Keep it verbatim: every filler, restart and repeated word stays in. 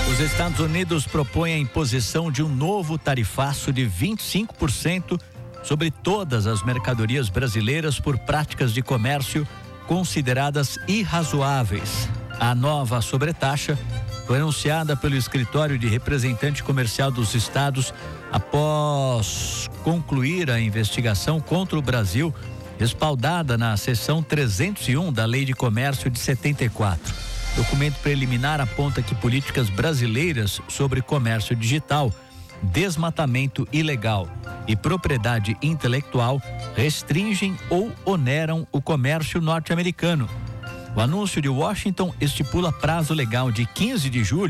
Os Estados Unidos propõem a imposição de um novo tarifaço de vinte e cinco por cento sobre todas as mercadorias brasileiras por práticas de comércio consideradas irrazoáveis. A nova sobretaxa foi anunciada pelo Escritório de Representante Comercial dos Estados após concluir a investigação contra o Brasil, respaldada na seção trezentos e um da Lei de Comércio de setenta e quatro. Documento preliminar aponta que políticas brasileiras sobre comércio digital, desmatamento ilegal e propriedade intelectual restringem ou oneram o comércio norte-americano. O anúncio de Washington estipula prazo legal de quinze de julho